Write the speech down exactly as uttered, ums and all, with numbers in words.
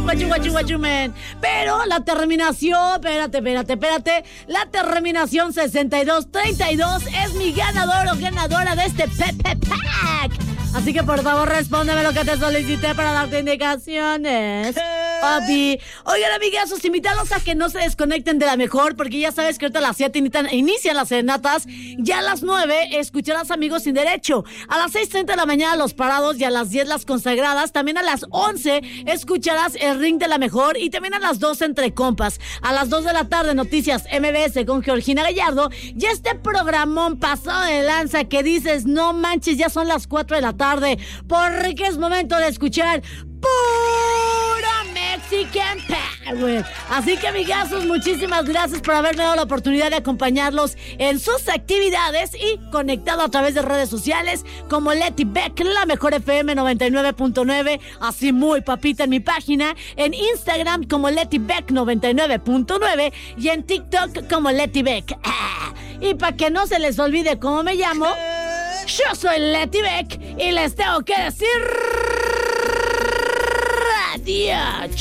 guachu, guachu, guachu, men. Pero la terminación, espérate, espérate, espérate. La terminación sesenta y dos treinta y dos es mi ganador o ganadora de este Pepe Pack. Así que por favor respóndeme lo que te solicité para darte indicaciones, papi. Oigan, amigazos, invitarlos a que no se desconecten de la mejor, porque ya sabes que ahorita a las siete inician las serenatas. Ya a las nueve escucharás Amigos Sin Derecho. A las seis treinta de la mañana Los Parados y a las diez Las Consagradas. También a las once escucharás El Ring de la Mejor y también a las doce Entre Compas. A las dos de la tarde Noticias M B S con Georgina Gallardo. Y este programón pasado de lanza que dices, no manches, ya son las cuatro de la tarde, porque es momento de escuchar puro Mexican Power. Así que, amigazos, muchísimas gracias por haberme dado la oportunidad de acompañarlos en sus actividades y conectado a través de redes sociales como Leti Beck, la mejor F M noventa y nueve punto nueve, así muy papita en mi página, en Instagram como Leti Beck noventa y nueve punto nueve y en TikTok como Leti Beck. Ah, y para que no se les olvide cómo me llamo, yo soy Leti Beck y les tengo que decir adiós.